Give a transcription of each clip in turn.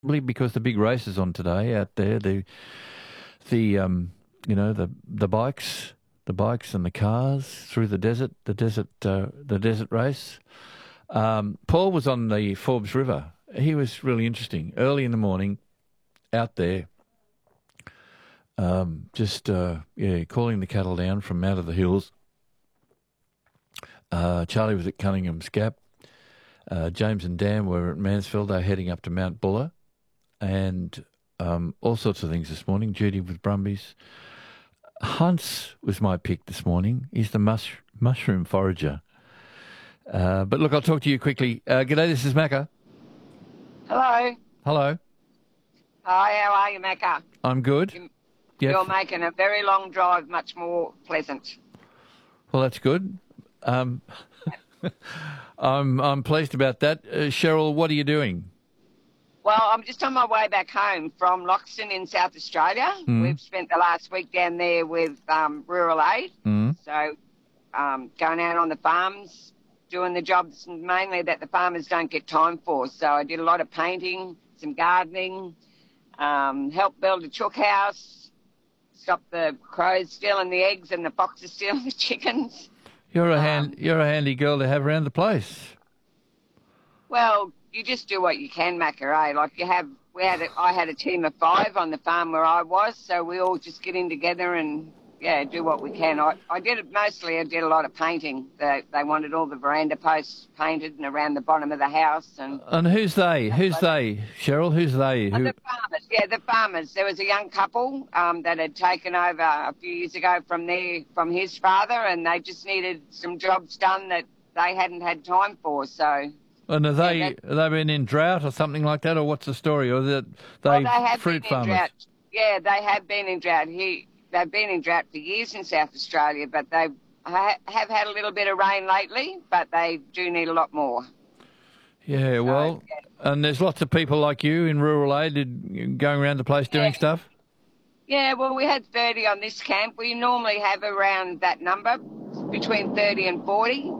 because the big race is on today out there. The bikes and the cars through the desert race. Paul was on the Forbes River. He was really interesting. Early in the morning, out there, calling the cattle down from out of the hills. Charlie was at Cunningham's Gap. James and Dan were at Mansfield. They're heading up to Mount Buller, and all sorts of things this morning. Judy with Brumbies. Hunts was my pick this morning. He's the mushroom forager. But look, I'll talk to you quickly. G'day, this is Macca. Hello. Hello. Hi, how are you, Macca? I'm good. You're making a very long drive much more pleasant. Well, that's good. I'm pleased about that. Cheryl, what are you doing? Well, I'm just on my way back home from Loxton in South Australia. We've spent the last week down there with Rural Aid. So going out on the farms, doing the jobs mainly that the farmers don't get time for. So I did a lot of painting, some gardening, helped build a chook house, stop the crows stealing the eggs and the foxes stealing the chickens. You're a handy girl to have around the place. Well, you just do what you can, Macca, eh? Like I had a team of 5 on the farm where I was, so we all just get in together and do what we can. I did a lot of painting. They wanted all the veranda posts painted and around the bottom of the house. And who's they? Who's they, Cheryl? Who's they? The farmers. Yeah, the farmers. There was a young couple that had taken over a few years ago from his father, and they just needed some jobs done that they hadn't had time for. So. And have they been in drought or something like that, or what's the story? Or that they have fruit been farmers? In drought. Yeah, they have been in drought. They've been in drought for years in South Australia, but they have had a little bit of rain lately, but they do need a lot more. Yeah, and there's lots of people like you in Rural Aid going around the place doing stuff? Yeah, well, we had 30 on this camp. We normally have around that number, between 30 and 40.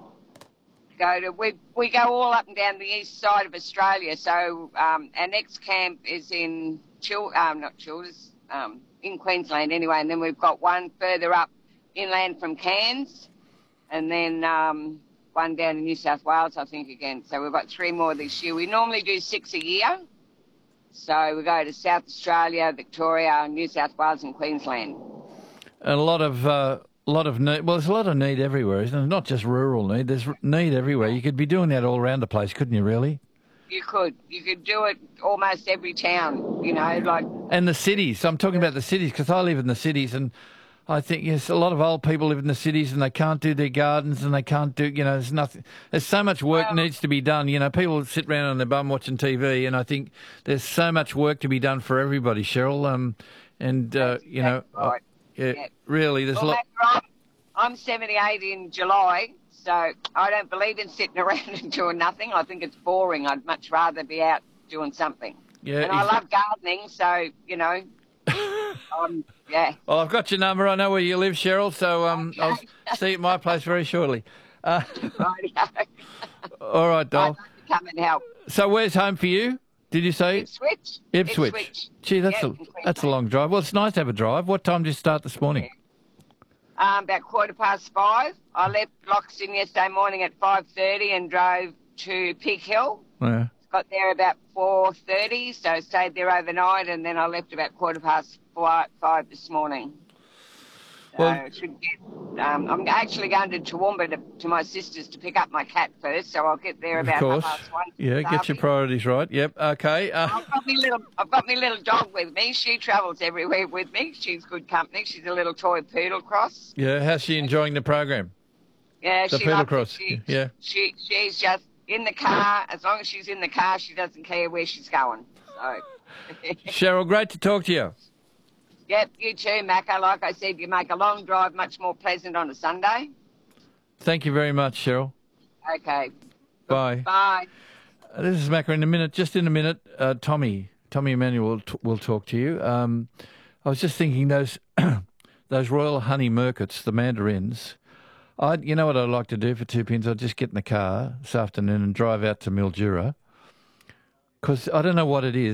We go all up and down the east side of Australia. So our next camp is in in Queensland anyway, and then we've got one further up inland from Cairns, and then one down in New South Wales, I think, again. So we've got 3 more this year. We normally do 6 a year. So we go to South Australia, Victoria, New South Wales and Queensland. And a lot of need. Well, there's a lot of need everywhere, isn't there? Not just rural need. There's need everywhere. You could be doing that all around the place, couldn't you, really? You could do it almost every town, And the cities. I'm talking about the cities because I live in the cities, and I think, yes, a lot of old people live in the cities and they can't do their gardens and they can't do, there's nothing. There's so much work needs to be done. People sit around on their bum watching TV, and I think there's so much work to be done for everybody, Cheryl. Right. Really, there's a lot. I'm 78 in July. So I don't believe in sitting around and doing nothing. I think it's boring. I'd much rather be out doing something. Yeah, and I love gardening, so, yeah. Well, I've got your number. I know where you live, Cheryl, so I'll see you at my place very shortly. All right, doll. I'd like to come and help. So where's home for you, did you say? Ipswich. Gee, that's a long drive. Well, it's nice to have a drive. What time did you start this morning? Yeah. About 5:15. I left Loxton yesterday morning at 5:30 and drove to Peak Hill. Yeah. Got there about 4:30, so stayed there overnight, and then I left about 5:15 this morning. So I'm actually going to Toowoomba to my sister's to pick up my cat first, so I'll get there about 1:30. Yeah, get your priorities right. Yep, okay. I've got my little dog with me. She travels everywhere with me. She's good company. She's a little toy poodle cross. Yeah, how's she enjoying the program? Yeah, the she poodle loves cross. It. She's just in the car. As long as she's in the car, she doesn't care where she's going. So. Cheryl, great to talk to you. Yep, you too, Macca. Like I said, you make a long drive much more pleasant on a Sunday. Thank you very much, Cheryl. Okay. Bye. Bye. This is Macca. Just in a minute, Tommy Emmanuel will talk to you. I was just thinking those Royal Honey Merkets, the mandarins. You know what I'd like to do for 2 pins? I'd just get in the car this afternoon and drive out to Mildura, because I don't know what it is.